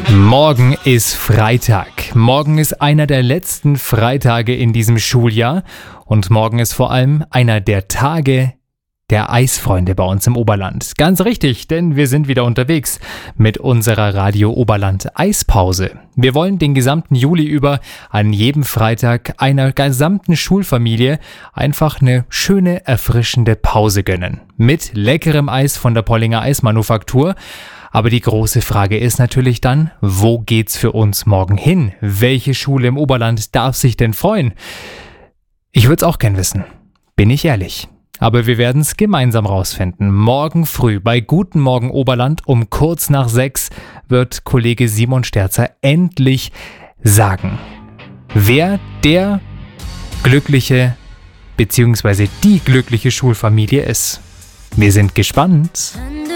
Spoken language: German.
Morgen ist Freitag. Morgen ist einer der letzten Freitage in diesem Schuljahr und morgen ist vor allem einer der Tage der Eisfreunde bei uns im Oberland. Ganz richtig, denn wir sind wieder unterwegs mit unserer Radio Oberland Eispause. Wir wollen den gesamten Juli über an jedem Freitag einer gesamten Schulfamilie einfach eine schöne, erfrischende Pause gönnen. Mit leckerem Eis von der Pollinger Eismanufaktur. Aber die große Frage ist natürlich dann, wo geht's für uns morgen hin? Welche Schule im Oberland darf sich denn freuen? Ich würde es auch gern wissen, bin ich ehrlich. Aber wir werden es gemeinsam rausfinden. Morgen früh bei Guten Morgen Oberland um kurz nach 6 wird Kollege Simon Sterzer endlich sagen, wer der glückliche bzw. die glückliche Schulfamilie ist. Wir sind gespannt.